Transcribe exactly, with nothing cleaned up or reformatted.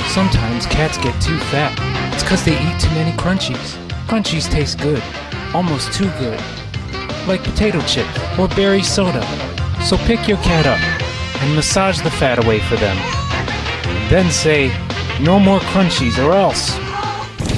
Sometimes cats get too fat. It's 'cause they eat too many crunchies. Crunchies taste good, almost too good, like potato chips or berry soda. So pick your cat up and massage the fat away for them. Then say, no more crunchies or else.